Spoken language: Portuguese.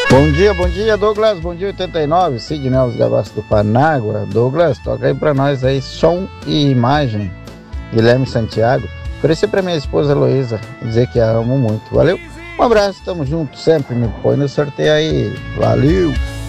Bom dia, Douglas. Bom dia, 89. Sidney Alves Gavassi do Panágua. Douglas, toca aí pra nós aí, som e imagem. Guilherme Santiago. Oferecer pra minha esposa Heloísa, dizer que a amo muito. Valeu? Um abraço, tamo junto sempre. Me põe no sorteio aí. Valeu!